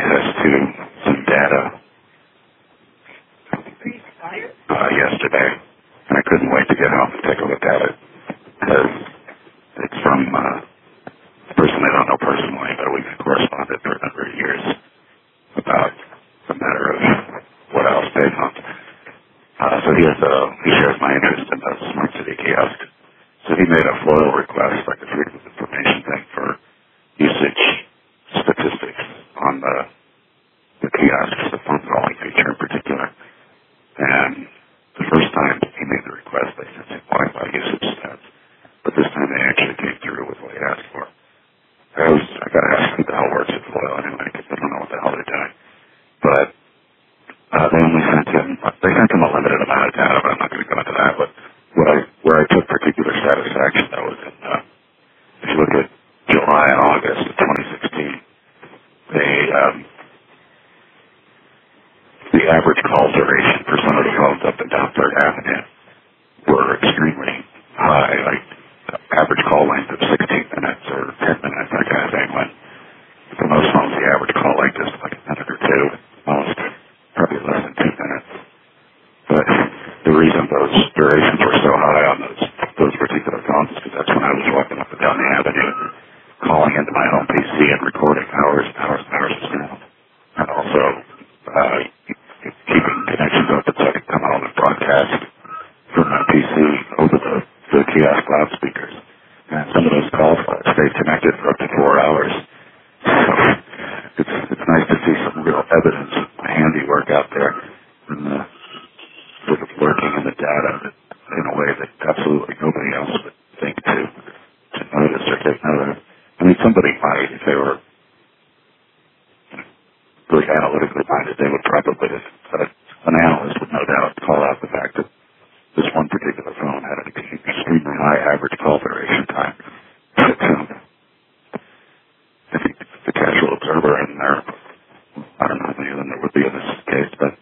access to some data yesterday, and I couldn't wait to get home and take a look at it, because it's from a person I don't know personally, but we've corresponded for a number of years about the matter of what else pays on. So he shares my interest in the Smart City kiosk. So he made a FOIL request, like a Freedom of Information thing, for usage statistics on the kiosks, the phone calling feature in particular. And the first time he made the request, they sent him Wi-Fi usage stats. But this time they actually came through with what he asked for. I got to ask who the hell works at FOIL anyway, because I don't know what the hell they're doing. But they sent him a limited amount of data, but I'm not going to go into that. But where I took particular satisfaction, though, was in, if you look at July and August of 2016, the average call duration for some of the phones up and down Third Avenue were extremely high, like average call length of 16 minutes or 10 minutes, that kind of thing. When for most phones, the average call length is like a minute or two, most probably less than 2 minutes. But the reason those durations were so high on those particular phones is because that's when I was walking up and down the avenue, calling into my home PC and recording hours and hours and hours of sound, and also keeping connections open so I could come home and broadcast from my PC over the kiosk loudspeakers. And some of those calls stayed connected for up to 4 hours. So it's nice to see some real evidence of my handiwork out there, and sort of working in the data in a way that absolutely nobody else would think to notice or take note of. I mean, somebody might, if they were really analytically minded, they would probably, an analyst would no doubt call out the fact that this one particular phone had an extremely high average call duration time. But I think the casual observer in there, I don't know how many of them there would be in this case, but